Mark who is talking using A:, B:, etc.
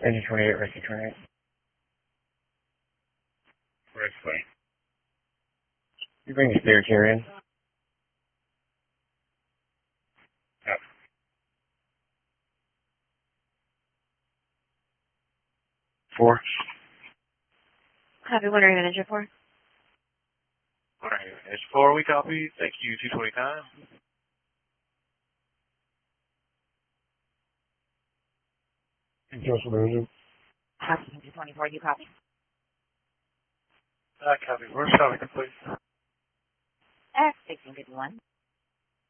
A: Engine 28, rescue 28.
B: Rescue.
A: You bring the spare chair in.
B: Yep.
A: 4.
C: Copy, what are you in engine for?
B: Alright, S4, we copy. Thank you, 229.
A: Joseph Loser.
C: Copy, engine 24, you copy?
B: Copy. Where's copy, please?
C: X 1651.